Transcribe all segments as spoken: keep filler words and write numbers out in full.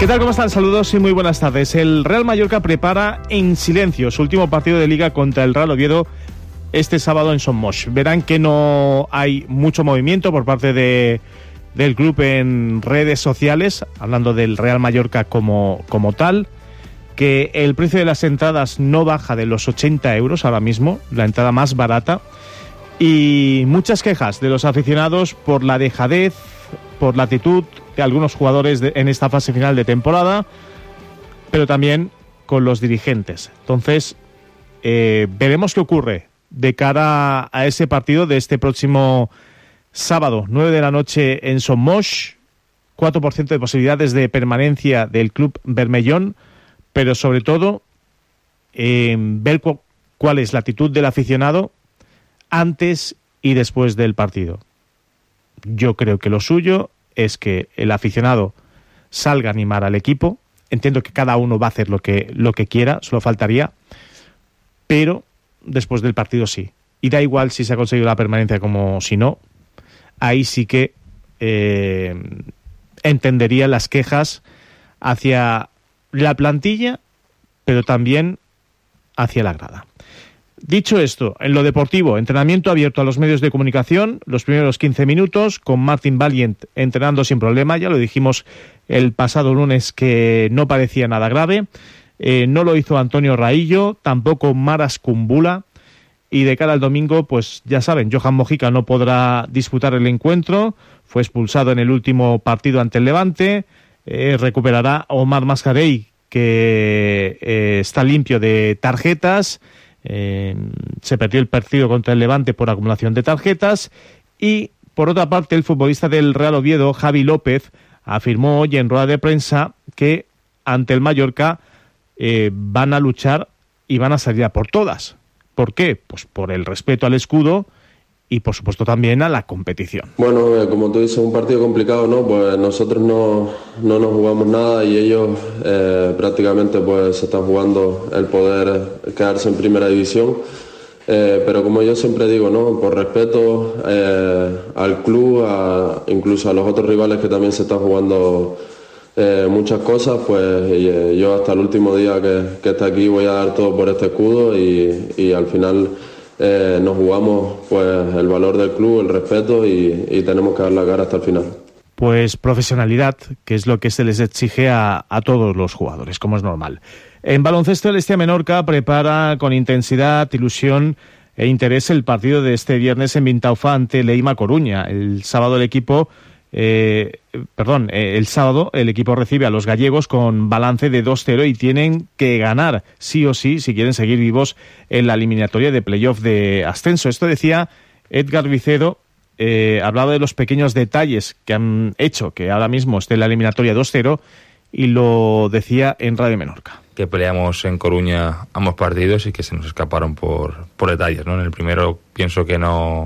¿Qué tal? ¿Cómo están? Saludos y muy buenas tardes. El Real Mallorca prepara en silencio su último partido de Liga contra el Real Oviedo este sábado en Son Moix. Verán que no hay mucho movimiento por parte de, del club en redes sociales, hablando del Real Mallorca como, como tal, que el precio de las entradas no baja de los ochenta euros ahora mismo, la entrada más barata, y muchas quejas de los aficionados por la dejadez, por la actitud de algunos jugadores de, en esta fase final de temporada, pero también con los dirigentes. Entonces, eh, veremos qué ocurre de cara a ese partido de este próximo sábado, nueve de la noche en Son Moix, cuatro por ciento de posibilidades de permanencia del club bermellón, pero sobre todo eh, ver cu- cuál es la actitud del aficionado antes y después del partido. Yo creo que lo suyo es que el aficionado salga a animar al equipo. Entiendo que cada uno va a hacer lo que, lo que quiera, solo faltaría, pero después del partido sí. Y da igual si se ha conseguido la permanencia como si no. Ahí sí que eh, entendería las quejas hacia la plantilla, pero también hacia la grada. Dicho esto, en lo deportivo, entrenamiento abierto a los medios de comunicación, los primeros quince minutos, con Martin Valiant entrenando sin problema, ya lo dijimos el pasado lunes que no parecía nada grave, eh, no lo hizo Antonio Raillo, tampoco Maras Kumbula, y de cara al domingo, pues ya saben, Johan Mojica no podrá disputar el encuentro, fue expulsado en el último partido ante el Levante, eh, recuperará Omar Mascarell, que eh, está limpio de tarjetas. Eh, se perdió el partido contra el Levante por acumulación de tarjetas. Y por otra parte, el futbolista del Real Oviedo, Javi López, afirmó hoy en rueda de prensa que ante el Mallorca eh, van a luchar y van a salir a por todas. ¿Por qué? Pues por el respeto al escudo y por supuesto también a la competición. Bueno, eh, como tú dices, un partido complicado, ¿no? Pues nosotros no, no nos jugamos nada y ellos eh, prácticamente pues se están jugando el poder quedarse en primera división. Eh, pero como yo siempre digo, ¿no? Por respeto eh, al club, a, incluso a los otros rivales que también se están jugando eh, muchas cosas, pues eh, yo hasta el último día que, que esté aquí voy a dar todo por este escudo y, y al final Eh, nos jugamos pues el valor del club, el respeto y, y tenemos que dar la cara hasta el final. Pues profesionalidad, que es lo que se les exige a, a todos los jugadores, como es normal. En baloncesto, el Estia Menorca prepara con intensidad, ilusión e interés el partido de este viernes en Vintaufa ante Leima Coruña. El sábado el equipo, eh, perdón, eh, el sábado el equipo recibe a los gallegos con balance de dos cero y tienen que ganar sí o sí si quieren seguir vivos en la eliminatoria de playoff de ascenso. Esto decía Edgar Vicedo, eh, hablaba de los pequeños detalles que han hecho que ahora mismo esté en la eliminatoria dos cero y lo decía en Radio Menorca. Que peleamos en Coruña ambos partidos y que se nos escaparon por, por detalles, ¿no? En el primero pienso que no,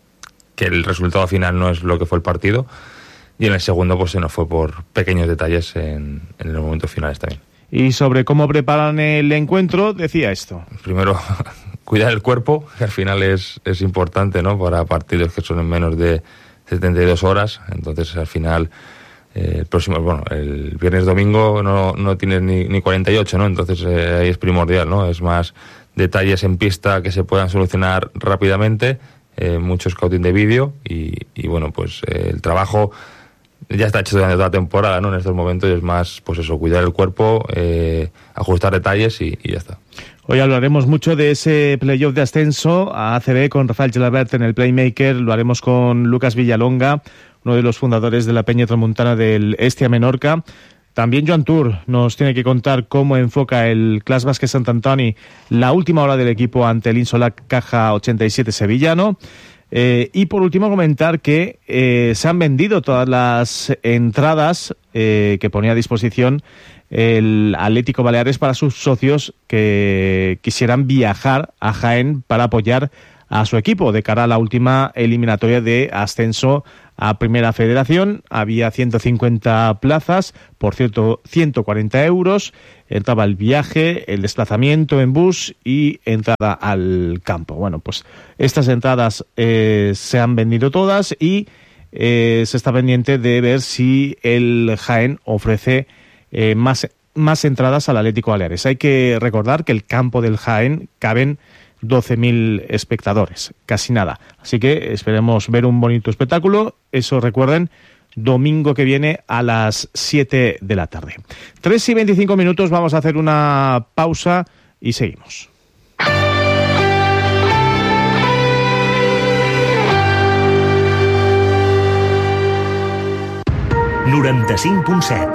que el resultado final no es lo que fue el partido, y en el segundo pues se nos fue por pequeños detalles en, en los momentos finales también. Y sobre cómo preparan el encuentro, decía esto. Primero, cuidar el cuerpo, que al final es, es importante, ¿no? Para partidos que son en menos de setenta y dos horas. Entonces, al final, eh, el próximo, bueno, el viernes domingo no, no tienes ni, ni cuarenta y ocho, ¿no? Entonces, eh, ahí es primordial, ¿no? Es más detalles en pista que se puedan solucionar rápidamente, eh, mucho scouting de vídeo y, y, bueno, pues eh, el trabajo ya está hecho durante toda la temporada, ¿no? En estos momentos es más, pues eso, cuidar el cuerpo, eh, ajustar detalles y, y ya está. Hoy hablaremos mucho de ese playoff de ascenso a A C B con Rafael Gelabert en el Playmaker, lo haremos con Lucas Villalonga, uno de los fundadores de la Peña Tramuntana del Estia Menorca. También Joan Tur nos tiene que contar cómo enfoca el Clas Bàsquet Sant Antoni la última hora del equipo ante el Insolac Caja ochenta y siete sevillano. Eh, y por último comentar que eh, se han vendido todas las entradas eh, que ponía a disposición el Atlético Baleares para sus socios que quisieran viajar a Jaén para apoyar a su equipo de cara a la última eliminatoria de ascenso a Primera Federación. Había ciento cincuenta plazas, por cierto, ciento cuarenta euros. Entraba el viaje, el desplazamiento en bus y entrada al campo. Bueno, pues estas entradas eh, se han vendido todas y eh, se está pendiente de ver si el Jaén ofrece eh, más, más entradas al Atlético Baleares. Hay que recordar que el campo del Jaén caben doce mil espectadores, casi nada. Así que esperemos ver un bonito espectáculo. Eso recuerden, domingo que viene a las siete de la tarde. tres y veinticinco minutos, vamos a hacer una pausa y seguimos. noranta-cinc punt set.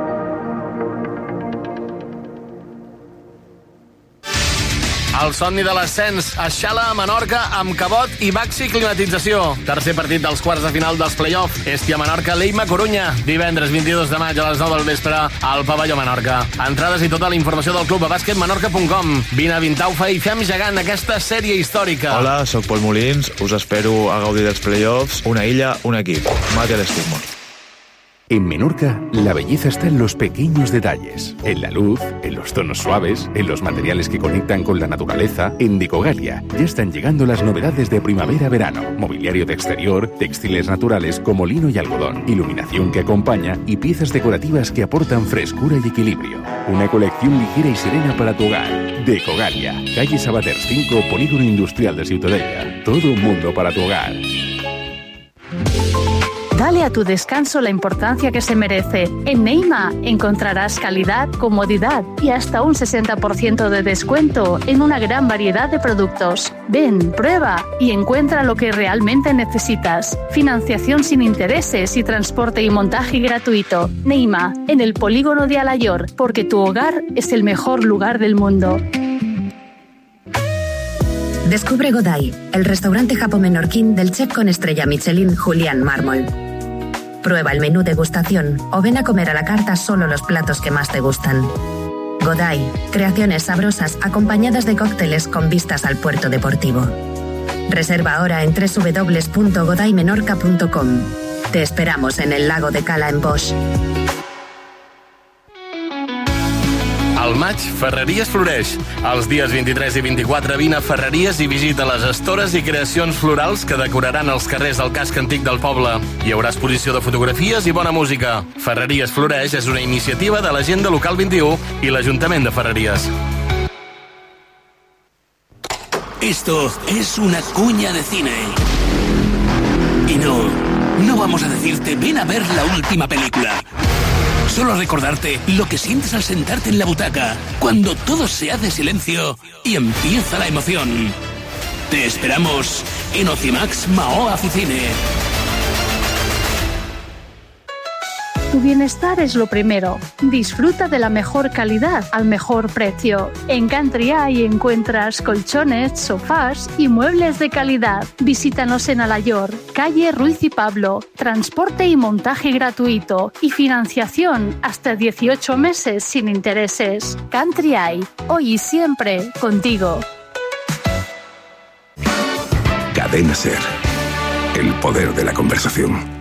El somni de l'ascens a Xala, a Menorca, amb Cabot i Baxi Climatització. Tercer partit dels quarts de final dels play-off. Estia Menorca, Leima Corunya. Divendres vint-i-dos de maig a les nou del vespre al Pavelló Menorca. Entrades i tota la informació del club a bàsquet menorca punt com. Vine a Vintaufa i fem gegant aquesta sèrie històrica. Hola, sóc Pol Molins. Us espero a gaudir dels play-offs. Una illa, un equip. Mate l'estigma. En Menorca, la belleza está en los pequeños detalles, en la luz, en los tonos suaves, en los materiales que conectan con la naturaleza. En Decogalia ya están llegando las novedades de primavera-verano, mobiliario de exterior, textiles naturales como lino y algodón, iluminación que acompaña y piezas decorativas que aportan frescura y equilibrio. Una colección ligera y serena para tu hogar. Decogalia, calle Sabaters cinco, Polígono Industrial de Ciutadella. Todo un mundo para tu hogar. Dale a tu descanso la importancia que se merece. En Neima encontrarás calidad, comodidad y hasta un sesenta por ciento de descuento en una gran variedad de productos. Ven, prueba y encuentra lo que realmente necesitas. Financiación sin intereses y transporte y montaje gratuito. Neima, en el polígono de Alayor, porque tu hogar es el mejor lugar del mundo. Descubre Godai, el restaurante japo-menorquín del chef con estrella Michelin Julián Mármol. Prueba el menú degustación o ven a comer a la carta solo los platos que más te gustan. Godai, creaciones sabrosas acompañadas de cócteles con vistas al puerto deportivo. Reserva ahora en doble u doble u doble u punto godai menorca punto com. Te esperamos en el lago de Cala en Bosch. Al maig, Ferreries floreix. Els dies vint-i-tres i vint-i-quatre vine a Ferreries i visita les estores i creacions florals que decoraran els carrers del casc antic del poble. Hi haurà exposició de fotografies i bona música. Ferreries floreix és una iniciativa de l'Agenda Local vint-i-u i l'Ajuntament de Ferreries. Esto es una cuña de cine. Y no, no vamos a decirte ven a ver la última película. Solo recordarte lo que sientes al sentarte en la butaca, cuando todo se hace silencio y empieza la emoción. Te esperamos en Ocimax Mahó Aficine. Tu bienestar es lo primero. Disfruta de la mejor calidad al mejor precio. En Country Eye encuentras colchones, sofás y muebles de calidad. Visítanos en Alayor, calle Ruiz y Pablo. Transporte y montaje gratuito y financiación hasta dieciocho meses sin intereses. Country Eye, hoy y siempre contigo. Cadena Ser. El poder de la conversación.